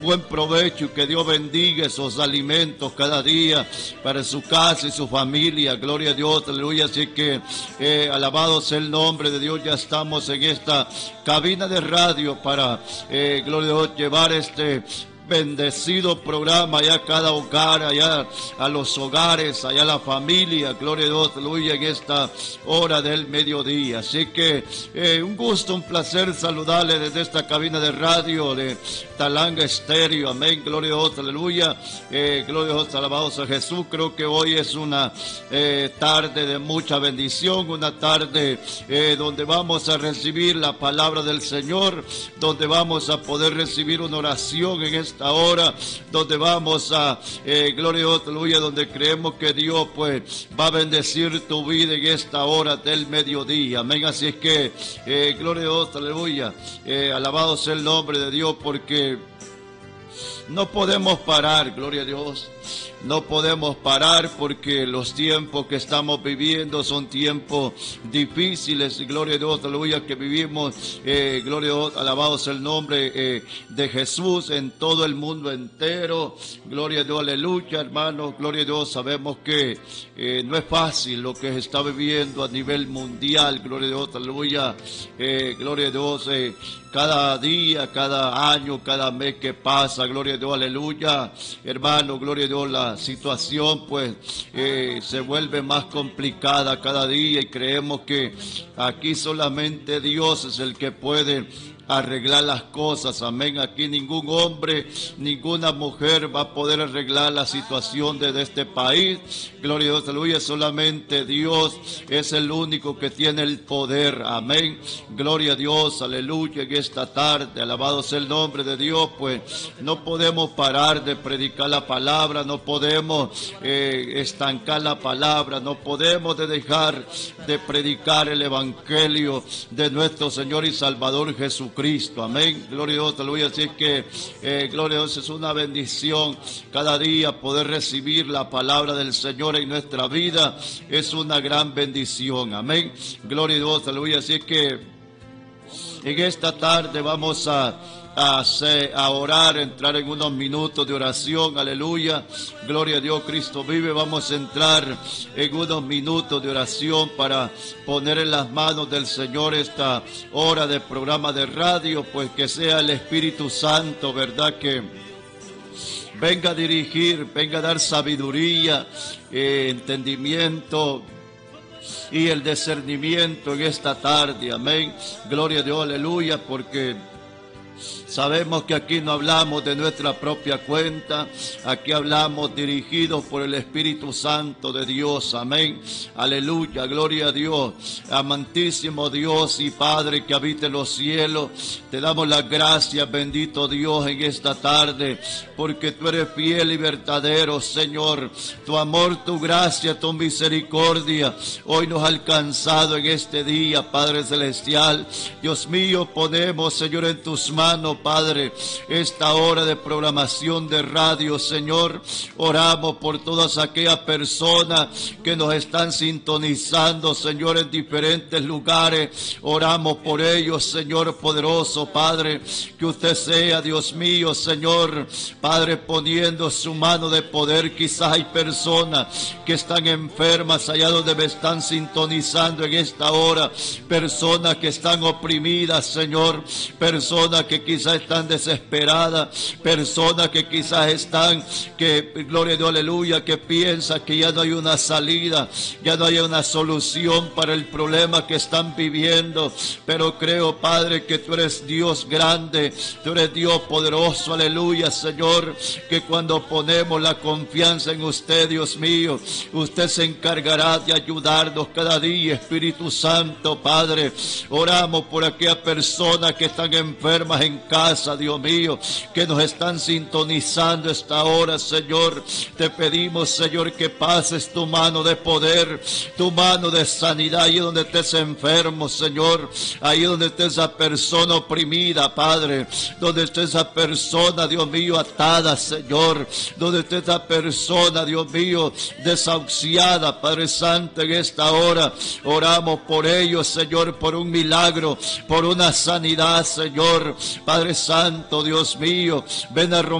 buen provecho y que Dios bendiga esos alimentos cada día para su casa y su familia. Gloria a Dios, aleluya. Así que alabado sea el nombre de Dios. Ya estamos en esta cabina de radio para, gloria a Dios, llevar este bendecido programa allá a cada hogar, allá a los hogares, allá a la familia, gloria a Dios, aleluya, en esta hora del mediodía. Así que un gusto, un placer saludarle desde esta cabina de radio de Talanga Estéreo, amén, gloria a Dios, aleluya, gloria a Dios, alabados a Jesús. Creo que hoy es una tarde de mucha bendición, una tarde donde vamos a recibir la palabra del Señor, donde vamos a poder recibir una oración en esta hora, donde vamos a, gloria a Dios, aleluya, donde creemos que Dios pues va a bendecir tu vida en esta hora del mediodía, amén. Así es que, gloria a Dios, aleluya, alabado sea el nombre de Dios, porque no podemos parar, gloria a Dios. No podemos parar porque los tiempos que estamos viviendo son tiempos difíciles. Y gloria a Dios, aleluya, que vivimos, gloria a Dios, alabado sea el nombre de Jesús en todo el mundo entero. Gloria a Dios, aleluya, hermanos, gloria a Dios. Sabemos que no es fácil lo que se está viviendo a nivel mundial. Gloria a Dios, aleluya, gloria a Dios. Cada día, cada año, cada mes que pasa, gloria a Dios, aleluya, hermano, gloria a Dios, la situación pues se vuelve más complicada cada día y creemos que aquí solamente Dios es el que puede arreglar las cosas, amén. Aquí ningún hombre, ninguna mujer va a poder arreglar la situación de este país, gloria a Dios, aleluya, solamente Dios es el único que tiene el poder, amén, gloria a Dios, aleluya. En esta tarde, alabado sea el nombre de Dios, pues no podemos parar de predicar la palabra, no podemos estancar la palabra, no podemos dejar de predicar el evangelio de nuestro Señor y Salvador Jesucristo. Amén, gloria a Dios, aleluya. Así que gloria a Dios, es una bendición cada día poder recibir la palabra del Señor en nuestra vida, es una gran bendición, amén, gloria a Dios, aleluya. Así que en esta tarde vamos a orar, entrar en unos minutos de oración, aleluya, gloria a Dios, Cristo vive. Vamos a entrar en unos minutos de oración para poner en las manos del Señor esta hora de programa de radio, pues que sea el Espíritu Santo, verdad, que venga a dirigir, venga a dar sabiduría, entendimiento y el discernimiento en esta tarde, amén, gloria a Dios, aleluya, porque sabemos que aquí no hablamos de nuestra propia cuenta, aquí hablamos dirigidos por el Espíritu Santo de Dios, amén, aleluya, gloria a Dios. Amantísimo Dios y Padre que habita en los cielos, te damos las gracias, bendito Dios, en esta tarde, porque tú eres fiel y verdadero, Señor. Tu amor, tu gracia, tu misericordia hoy nos ha alcanzado en este día, Padre Celestial. Dios mío, ponemos, Señor, en tus manos, Padre, esta hora de programación de radio, Señor. Oramos por todas aquellas personas que nos están sintonizando, Señor, en diferentes lugares. Oramos por ellos, Señor poderoso, Padre, que usted sea, Dios mío, Señor, Padre, poniendo su mano de poder. Quizás hay personas que están enfermas allá donde me están sintonizando en esta hora, personas que están oprimidas, Señor, personas que quizás están desesperadas, personas que quizás están, que gloria a Dios, aleluya, que piensan que ya no hay una salida, ya no hay una solución para el problema que están viviendo, pero creo, Padre, que tú eres Dios grande, tú eres Dios poderoso, aleluya, Señor, que cuando ponemos la confianza en usted, Dios mío, usted se encargará de ayudarnos cada día, Espíritu Santo, Padre. Oramos por aquellas personas que están enfermas en casa, Dios mío, que nos están sintonizando esta hora, Señor. Te pedimos, Señor, que pases tu mano de poder, tu mano de sanidad ahí donde estés enfermo, Señor, ahí donde esté esa persona oprimida, Padre, donde esté esa persona, Dios mío, atada, Señor, donde esté esa persona, Dios mío, desahuciada, Padre Santo, en esta hora oramos por ellos, Señor, por un milagro, por una sanidad, Señor, Padre Santo, Dios mío, ven a romper